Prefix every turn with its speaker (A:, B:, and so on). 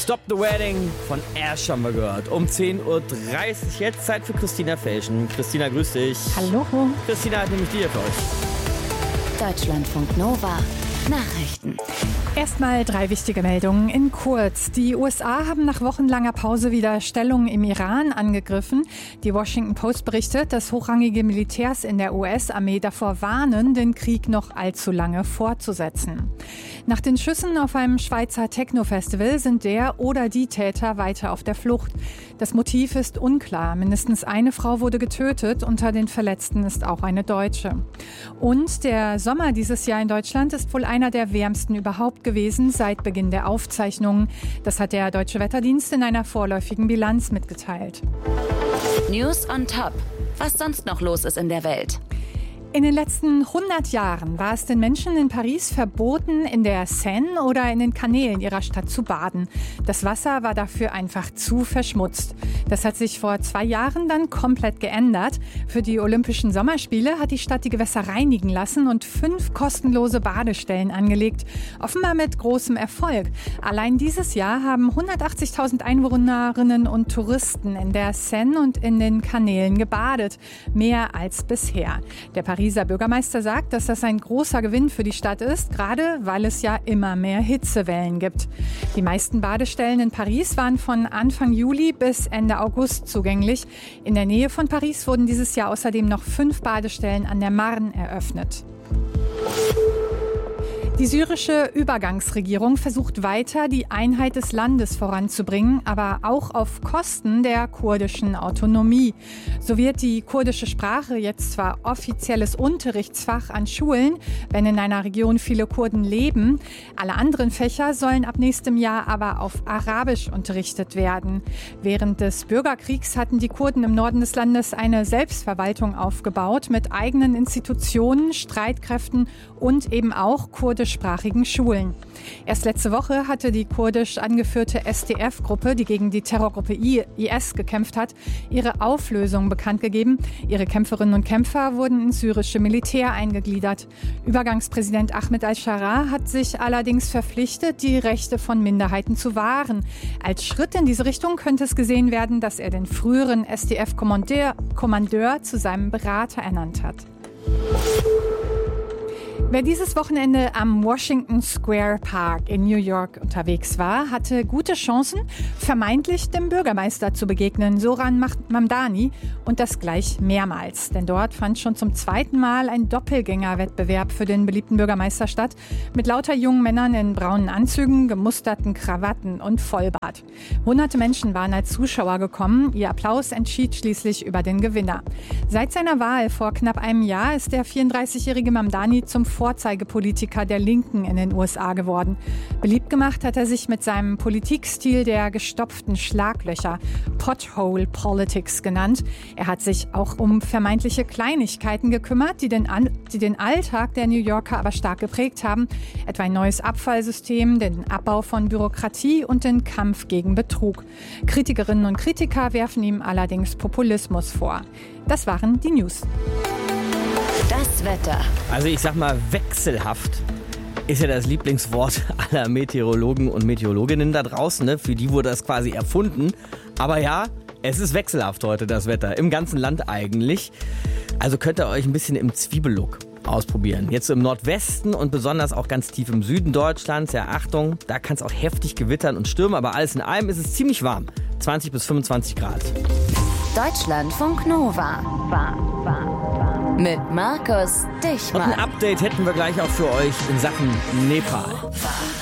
A: Stop the Wedding von Ash haben wir gehört. Um 10.30 Uhr jetzt Zeit für Christina Felschen. Christina, grüß dich.
B: Hallo.
A: Christina hat nämlich die hier für euch.
C: Deutschlandfunk Nova Nachrichten.
B: Erstmal 3 wichtige Meldungen in kurz. Die USA haben nach wochenlanger Pause wieder Stellungen im Iran angegriffen. Die Washington Post berichtet, dass hochrangige Militärs in der US-Armee davor warnen, den Krieg noch allzu lange fortzusetzen. Nach den Schüssen auf einem Schweizer Techno-Festival sind der oder die Täter weiter auf der Flucht. Das Motiv ist unklar. Mindestens eine Frau wurde getötet. Unter den Verletzten ist auch eine Deutsche. Und der Sommer dieses Jahr in Deutschland ist wohl einer der wärmsten überhaupt gewesen seit Beginn der Aufzeichnungen. Das hat der Deutsche Wetterdienst in einer vorläufigen Bilanz mitgeteilt.
C: News on Top. Was sonst noch los ist in der Welt?
B: In den letzten 100 Jahren war es den Menschen in Paris verboten, in der Seine oder in den Kanälen ihrer Stadt zu baden. Das Wasser war dafür einfach zu verschmutzt. Das hat sich vor 2 Jahren dann komplett geändert. Für die Olympischen Sommerspiele hat die Stadt die Gewässer reinigen lassen und 5 kostenlose Badestellen angelegt. Offenbar mit großem Erfolg. Allein dieses Jahr haben 180.000 Einwohnerinnen und Touristen in der Seine und in den Kanälen gebadet. Mehr als bisher. Der Pariser Bürgermeister sagt, dass das ein großer Gewinn für die Stadt ist, gerade weil es ja immer mehr Hitzewellen gibt. Die meisten Badestellen in Paris waren von Anfang Juli bis Ende August zugänglich. In der Nähe von Paris wurden dieses Jahr außerdem noch 5 Badestellen an der Marne eröffnet. Die syrische Übergangsregierung versucht weiter, die Einheit des Landes voranzubringen, aber auch auf Kosten der kurdischen Autonomie. So wird die kurdische Sprache jetzt zwar offizielles Unterrichtsfach an Schulen, wenn in einer Region viele Kurden leben. Alle anderen Fächer sollen ab nächstem Jahr aber auf Arabisch unterrichtet werden. Während des Bürgerkriegs hatten die Kurden im Norden des Landes eine Selbstverwaltung aufgebaut mit eigenen Institutionen, Streitkräften und eben auch kurdischsprachigen Schulen. Erst letzte Woche hatte die kurdisch angeführte SDF-Gruppe, die gegen die Terrorgruppe IS gekämpft hat, ihre Auflösung bekannt gegeben. Ihre Kämpferinnen und Kämpfer wurden ins syrische Militär eingegliedert. Übergangspräsident Ahmed al-Sharaa hat sich allerdings verpflichtet, die Rechte von Minderheiten zu wahren. Als Schritt in diese Richtung könnte es gesehen werden, dass er den früheren SDF-Kommandeur zu seinem Berater ernannt hat. Wer dieses Wochenende am Washington Square Park in New York unterwegs war, hatte gute Chancen, vermeintlich dem Bürgermeister zu begegnen, Zoran Mamdani, und das gleich mehrmals. Denn dort fand schon zum 2. Mal ein Doppelgängerwettbewerb für den beliebten Bürgermeister statt, mit lauter jungen Männern in braunen Anzügen, gemusterten Krawatten und Vollbart. Hunderte Menschen waren als Zuschauer gekommen. Ihr Applaus entschied schließlich über den Gewinner. Seit seiner Wahl vor knapp einem Jahr ist der 34-jährige Mamdani zum Vorzeigepolitiker der Linken in den USA geworden. Beliebt gemacht hat er sich mit seinem Politikstil der gestopften Schlaglöcher, Pothole Politics genannt. Er hat sich auch um vermeintliche Kleinigkeiten gekümmert, die den Alltag der New Yorker aber stark geprägt haben, etwa ein neues Abfallsystem, den Abbau von Bürokratie und den Kampf gegen Betrug. Kritikerinnen und Kritiker werfen ihm allerdings Populismus vor. Das waren die News.
C: Das Wetter.
A: Also ich sag mal, wechselhaft ist ja das Lieblingswort aller Meteorologen und Meteorologinnen da draußen. Ne? Für die wurde das quasi erfunden. Aber ja, es ist wechselhaft heute, das Wetter. Im ganzen Land eigentlich. Also könnt ihr euch ein bisschen im Zwiebellook ausprobieren. Jetzt so im Nordwesten und besonders auch ganz tief im Süden Deutschlands. Ja, Achtung, da kann es auch heftig gewittern und stürmen. Aber alles in allem ist es ziemlich warm. 20 bis 25 Grad.
C: Deutschlandfunk Nova. Mit Markus Dichmann.
A: Und ein Update hätten wir gleich auch für euch in Sachen Nepal.